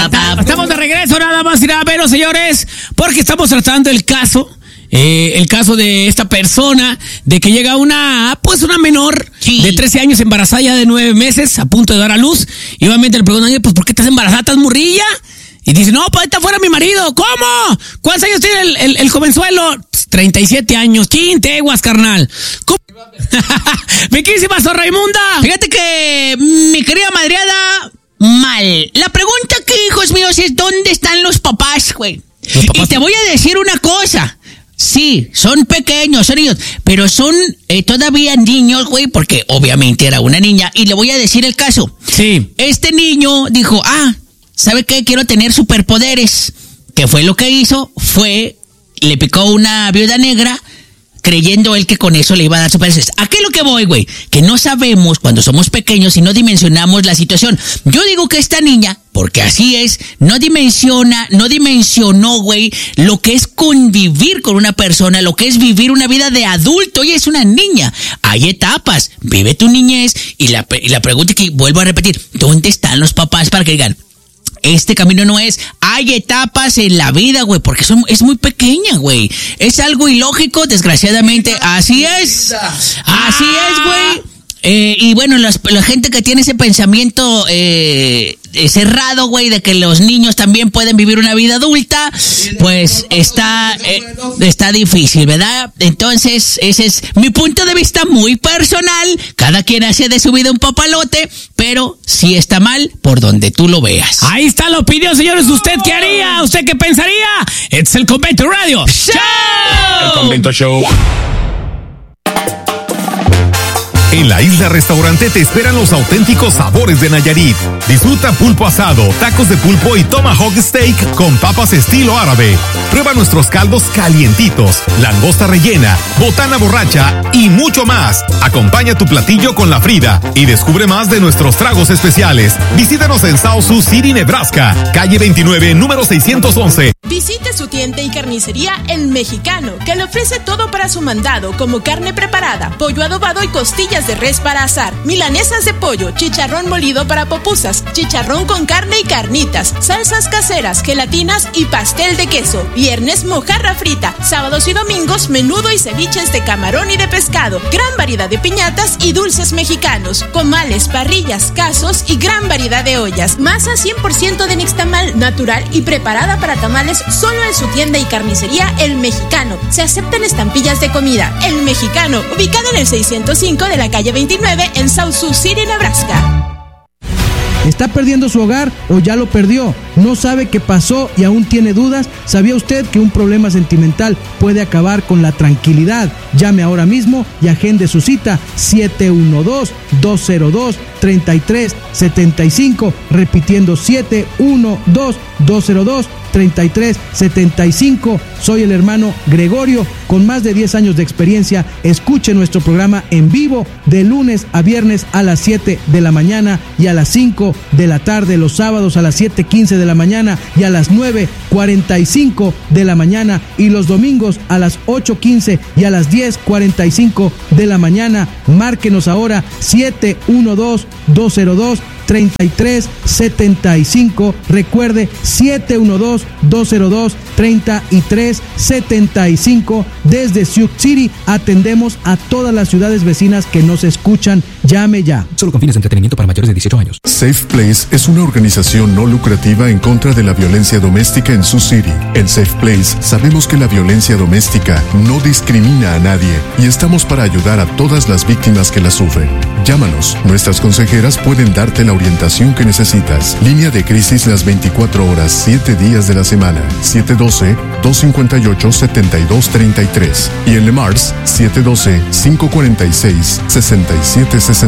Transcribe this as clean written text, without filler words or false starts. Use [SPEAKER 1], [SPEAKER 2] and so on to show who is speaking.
[SPEAKER 1] Estamos de regreso, nada más y nada menos, señores, porque estamos tratando el caso de esta persona, de que llega una menor de 13 años embarazada ya de 9 meses, a punto de dar a luz, y obviamente le preguntan, pues, ¿por qué estás embarazada? ¿Estás morrilla? Y dice, no, pues, está fuera mi marido. ¿Cómo? ¿Cuántos años tiene el jovenzuelo? 37 años. Chinteguas, carnal. ¿Cómo? Mi querísima Sor Raimunda.
[SPEAKER 2] Fíjate que, mi querida madreada, mal. La pregunta aquí, hijos míos, es ¿dónde están los papás, güey? Y te voy a decir una cosa. Sí, son pequeños, son niños, pero son todavía niños, güey, porque obviamente era una niña. Y le voy a decir el caso.
[SPEAKER 1] Sí.
[SPEAKER 2] Este niño dijo, ¿sabe qué? Quiero tener superpoderes. ¿Qué fue lo que hizo? Le picó una viuda negra, creyendo él que con eso le iba a dar superpoderes. ¿A qué es lo que voy, güey? Que no sabemos cuando somos pequeños y no dimensionamos la situación. Yo digo que esta niña, porque así es, no dimensionó, güey, lo que es convivir con una persona, lo que es vivir una vida de adulto. Ella es una niña. Hay etapas. Vive tu niñez. Y la pregunta que vuelvo a repetir, ¿dónde están los papás para que digan, este camino no es? Hay etapas en la vida, güey, porque es muy pequeña, güey. Es algo ilógico, desgraciadamente. Así es. Así es, güey. Y bueno, la gente que tiene ese pensamiento cerrado, güey, de que los niños también pueden vivir una vida adulta, pues está difícil, ¿verdad? Entonces, ese es mi punto de vista muy personal. Cada quien hace de su vida un papalote, pero sí está mal por donde tú lo veas.
[SPEAKER 1] Ahí está la opinión, señores. ¿Usted qué haría? ¿Usted qué pensaría? Es el Convento Radio Show.
[SPEAKER 3] El Convento Show.
[SPEAKER 4] En la Isla Restaurante te esperan los auténticos sabores de Nayarit. Disfruta pulpo asado, tacos de pulpo y tomahawk steak con papas estilo árabe. Prueba nuestros caldos calientitos, langosta rellena, botana borracha y mucho más. Acompaña tu platillo con la Frida y descubre más de nuestros tragos especiales. Visítanos en South Sioux City, Nebraska, calle 29, número 611.
[SPEAKER 5] Visite su tienda y carnicería El Mexicano, que le ofrece todo para su mandado, como carne preparada, pollo adobado y costillas de res para asar, milanesas de pollo, chicharrón molido para pupusas, chicharrón con carne y carnitas, salsas caseras, gelatinas y pastel de queso. Viernes, mojarra frita. Sábados y domingos, menudo y ceviches de camarón y de pescado. Gran variedad de piñatas y dulces mexicanos, comales, parrillas, casos y gran variedad de ollas. Masa 100% de nixtamal, natural y preparada para tamales, solo en su tienda y carnicería El Mexicano. Se aceptan estampillas de comida. El Mexicano, ubicado en el 605 de la calle 29 en South Sioux City, Nebraska.
[SPEAKER 6] ¿Está perdiendo su hogar o ya lo perdió? ¿No sabe qué pasó y aún tiene dudas? ¿Sabía usted que un problema sentimental puede acabar con la tranquilidad? Llame ahora mismo y agende su cita 712-202-3375, repitiendo 712-202-3375. Soy el hermano Gregorio, con más de 10 años de experiencia. Escuche nuestro programa en vivo de lunes a viernes a las 7 de la mañana y a las 5 de la tarde, los sábados a las 7:15 de la mañana y a las 9:45 de la mañana, y los domingos a las 8:15 y a las 10:45 de la mañana. Márquenos ahora 712-202-3375. Recuerde, 712-202-3375. Desde Sioux City atendemos a todas las ciudades vecinas que nos escuchan. Llame ya.
[SPEAKER 7] Solo con fines de entretenimiento para mayores de 18 años.
[SPEAKER 8] Safe Place es una organización no lucrativa en contra de la violencia doméstica en Sioux City. En Safe Place sabemos que la violencia doméstica no discrimina a nadie y estamos para ayudar a todas las víctimas que la sufren. Llámanos. Nuestras consejeras pueden darte la orientación que necesitas. Línea de crisis las 24 horas, 7 días de la semana. 712-258-7233. Y en Le Mars, 712-546-6760.